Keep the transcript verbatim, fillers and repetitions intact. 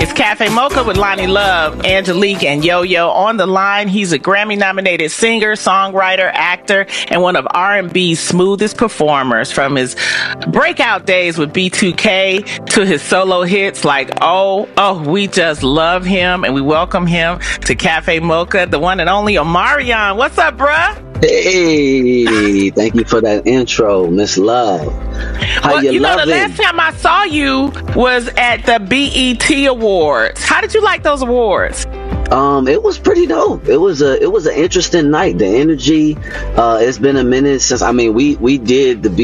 It's Cafe Mocha with Lonnie Love, Angelique, and Yo-Yo on the line. He's a Grammy-nominated singer, songwriter, actor, and one of R and B's smoothest performers. From his breakout days with B two K to his solo hits like Oh, Oh, we just love him, and we welcome him to Cafe Mocha, the one and only Omarion. What's up, bruh? Hey, thank you for that intro, Miss Love. How well, you, you know, loving? The last time I saw you was at the B E T Awards. How did you like those awards? Um, it was pretty dope. It was a, it was an interesting night. The energy. Uh, it's been a minute since. I mean, we we did the